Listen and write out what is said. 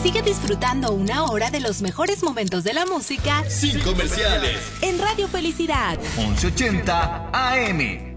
Sigue disfrutando una hora de los mejores momentos de la música sin comerciales en Radio Felicidad 1180 AM.